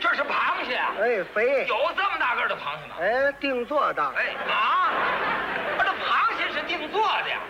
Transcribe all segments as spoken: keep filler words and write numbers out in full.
这是螃蟹啊？ 哎，肥。 有这么大个的螃蟹吗？ 哎，定做的。 哎啊，这螃蟹是定做的呀？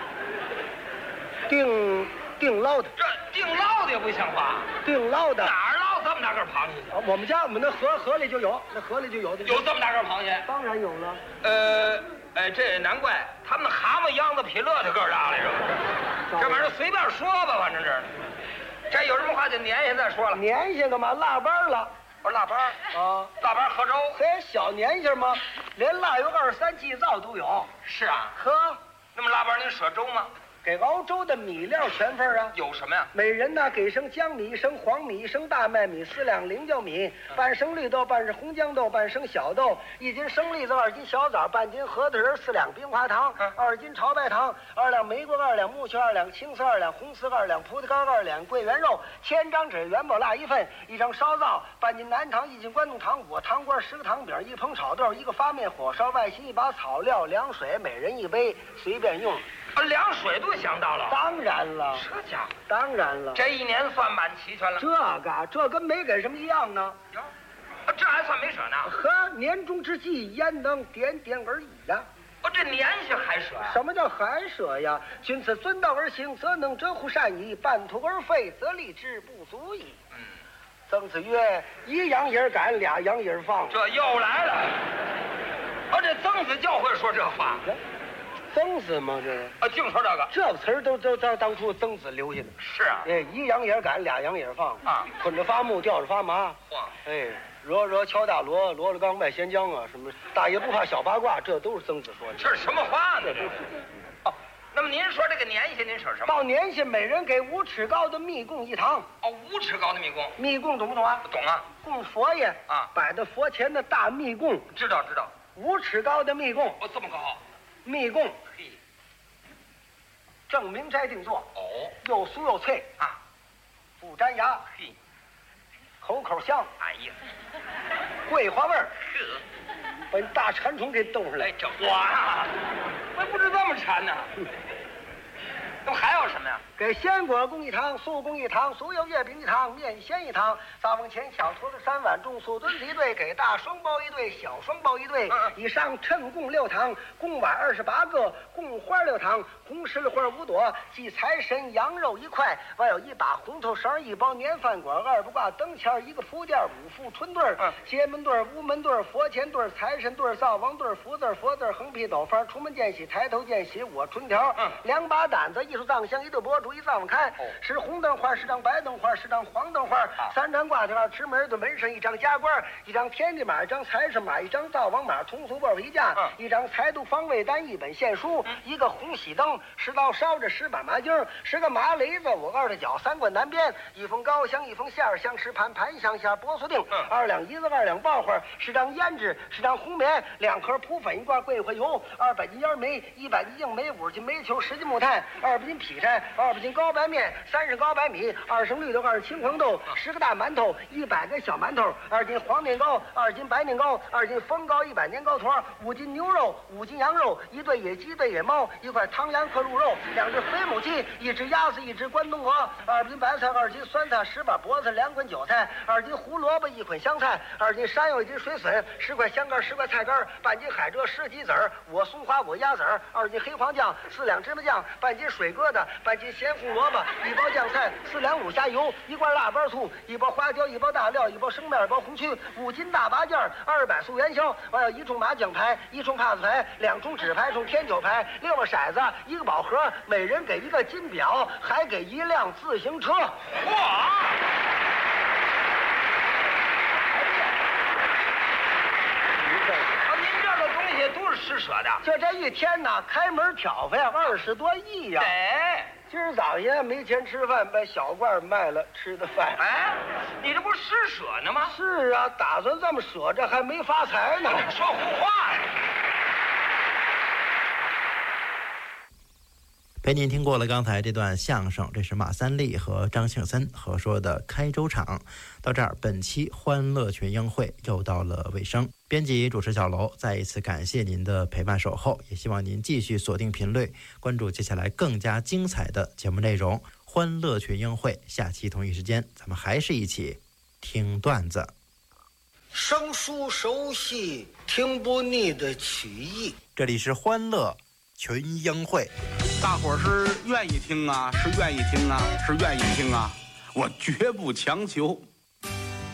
定定捞的。 这定捞的也不像话。 定捞的。 哪儿捞这么大个螃蟹去？ 啊，我们家我们那河河里就有，那河里就有的。 有这么大个螃蟹？ 当然有了。 呃，哎，这也难怪，他们蛤蟆秧子比乐的个儿大来着。这玩意儿随便说吧，反正这这有什么话就年下再说了。 年下干嘛？腊八了。 我说腊八啊， 腊八喝粥。 嘿，小年下吗？连腊月二十三祭灶都有。 是啊。 呵， 那么腊八您舍粥吗？ 给熬粥的米料全份啊。 有什么呀？ 每人呢给升江米，一升黄米，一升大麦米，四两菱角米，半升绿豆，半是红豇豆，半升小豆，一斤生栗子，二斤小枣，半斤核桃仁，四两冰花糖，二斤炒白糖，二两玫瑰，二两木须，二两青丝，二两红丝，二两葡萄干，二两桂圆肉，千张纸元宝蜡一份，一张烧灶，半斤南糖，一斤关东糖，五个糖瓜，十个糖饼，一捧炒豆，一个发面火烧外心，一把草料，凉水，每人一杯，随便用。 啊，凉水都想到了。 当然了， 这家伙， 当然了， 这一年算满齐全了。 这个这跟没给什么一样呢。 哟，啊，这还算没舍呢。 呵，年终之际，焉能点点而已呀？ 哦，这年下还舍呀？ 什么叫还舍呀？君此遵道而行，则能折乎善矣；半途而废，则立之不足矣。 嗯， 曾子曰：“一羊一儿赶，俩羊一儿放。” 这又来了。哦，这曾子教会说这话。 曾子吗？这啊，净说这个， 这个词儿都都当当初曾子留下的。 是啊， 哎，一羊也赶，俩羊也放啊， 捆着发木，吊着发麻。 哇， 哎，惹惹敲大锣，锣了刚卖咸浆啊，什么大爷不怕小八卦，这都是曾子说的。 这是什么话呢？这是。哦，那么您说这个年下您舍什么？ 到年下，每人给五尺高的蜜供一堂。 哦，五尺高的蜜供。 蜜供懂不懂啊？ 懂啊。 供佛爷啊， 摆在佛前的大蜜供。 知道知道。 五尺高的蜜供。 哦，这么高。 蜜供。 嘿。 正明斋定做哦， 又酥又脆啊， 不粘牙， 嘿， 口口香， 哎呀， 桂花味儿， 是， 把你大馋虫给逗上来。 哎，这哇，我不知这么馋呢。那么还有什么呀？ 给鲜果供一堂，素供一堂，酥油月饼一堂，面鲜一堂。灶房前小托子三碗，中素墩子一对，给大双包一对，小双包一对。 嗯、 以上称供六堂，供碗二十八个，供花六堂，红石榴花五朵，祭财神羊肉一块，外有一把红头绳，一包年饭馆，二不挂灯签，一个铺垫，五副春对儿， 嗯、 街门对儿，屋门对儿，佛前对儿，财神对儿，灶王对儿，福字儿，佛字儿，横批斗方，出门见喜，抬头见喜，我春条， 嗯， 两把胆子，一束藏香，一对博烛，一灶房开。 哦， 十红灯花，十张白灯花，十张黄灯花， 啊、 三张挂条，吃门对门神，一张加官，一张天地马，一张财神马，一张灶王马，通俗报一架， 嗯、 一张财度方位单，一本线书， 嗯、 一个红喜灯，十刀烧着十把麻筋，十个麻雷子，我二的脚，三棍南边，一封高香，一封馅儿香，十盘盘香下波速定， 嗯、 二两银子，二两爆花，十张胭脂，十张红棉，两盒扑粉，一罐桂花油，二百斤烟煤，一百斤硬煤，五十斤煤球，十斤木炭，二百斤劈柴，二百斤高白面，三十高白米，二升绿豆，二十青黄豆，十个大馒头，一百个小馒头，二斤黄面糕，二斤白面糕，二斤风糕，一百年糕团，五斤牛肉，五斤羊肉，一对野鸡，一对野猫，一块汤羊和鹿肉，两只飞母鸡，一只鸭子，一只关东鹅，二斤白菜，二斤酸菜，十把菠菜，两捆韭菜，二斤胡萝卜，一捆香菜，二斤山药，一斤水笋，十块香干，十块菜干，半斤海蜇，十鸡子儿，我松花，我鸭子儿，二斤黑黄酱，四两芝麻酱，半斤水疙瘩，半斤咸红萝卜，一包酱菜，四两卤虾油，一罐腊八醋，一包花椒，一包大料，一包生面，一包红曲，五斤大拔件，二百束元宵，还有一冲麻将牌，一冲帕子牌，两冲纸牌，冲天九牌，六个骰子，一个宝盒，每人给一个金表，还给一辆自行车。 哇！都是施舍的， 就这一天呢，开门挑费二十多亿呀！ 哎， 今儿早些没钱吃饭，把小罐卖了吃的饭。 哎，你这不是施舍呢吗？ 是啊，打算这么舍着，还没发财呢。 说胡话呀！ 陪您听过了刚才这段相声，这是马三立和张庆森合说的开粥场。到这儿，本期欢乐群英会又到了尾声。编辑主持小楼再一次感谢您的陪伴守候，也希望您继续锁定频率，关注接下来更加精彩的节目内容。欢乐群英会，下期同一时间咱们还是一起听段子。 生疏熟悉，听不腻的曲艺。 这里是欢乐群英会， 大伙儿是愿意听啊，是愿意听啊，是愿意听啊，我绝不强求。